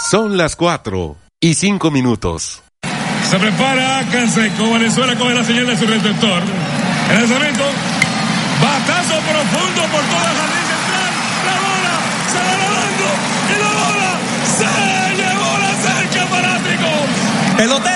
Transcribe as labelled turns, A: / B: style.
A: Son las 4:05.
B: Se prepara Canseco. Venezuela coge la señal de su receptor. El lanzamiento. Batazo profundo por toda la línea central. La bola se va lavando. Y la bola se llevó la cerca fanático.
C: Pelotero